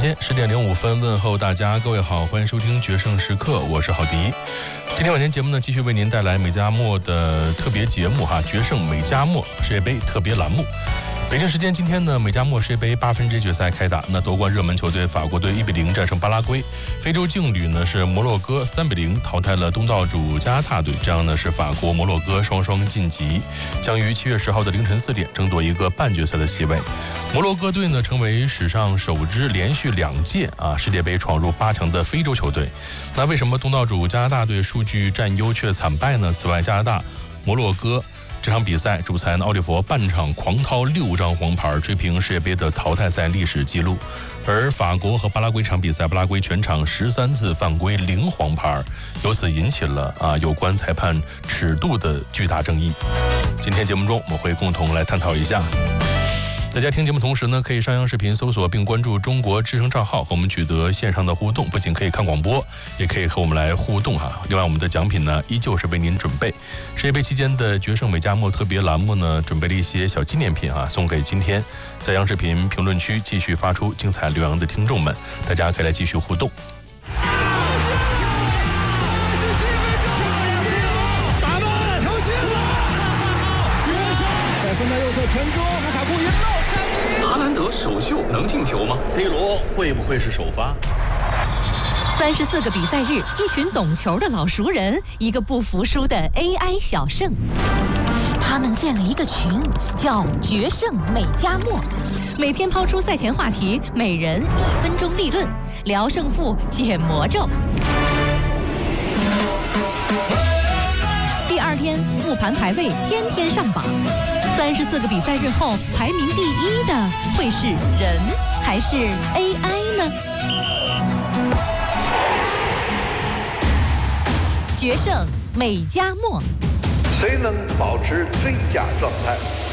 间10:05，问候大家，各位好，欢迎收听决胜时刻，我是郝迪。今天晚间节目呢，继续为您带来美加墨的特别节目决胜美加墨世界杯特别栏目。北京时间今天呢，美加墨世界杯8分之一决赛开打，那夺冠热门球队法国队1-0战胜巴拉圭，非洲劲旅呢是摩洛哥3-0淘汰了东道主加拿大队，这样呢是法国、摩洛哥双双晋级，将于7月10号的凌晨4点争夺一个半决赛的席位。摩洛哥队呢成为史上首支连续2届世界杯闯入8强的非洲球队。那为什么东道主加拿大队数据占优却惨败呢？此外，加拿大、摩洛哥这场比赛，主裁奥利弗半场狂掏6张黄牌，追平世界杯的淘汰赛历史记录。而法国和巴拉圭这场比赛，巴拉圭全场13次犯规0黄牌，由此引起了有关裁判尺度的巨大争议。今天节目中我们会共同来探讨一下。大家听节目同时呢，可以上央视频搜索并关注中国之声账号，和我们取得线上的互动，不仅可以看广播，也可以和我们来互动另外，我们的奖品呢依旧是为您准备。世界杯期间的决胜美加墨特别栏目呢，准备了一些小纪念品送给今天在央视频评论区继续发出精彩留言的听众们，大家可以来继续互动。 哈兰德首秀能进球吗？ C 罗会不会是首发 ？34个比赛日，一群懂球的老熟人，一个不服输的 AI 小胜。他们建了一个群，叫决胜美加墨，每天抛出赛前话题，每人1分钟立论，聊胜负，解魔咒。第2天复盘排位，天天上榜。34个比赛日后，排名第1的会是人还是 AI 呢？决胜美加墨， 谁能保持最佳状态？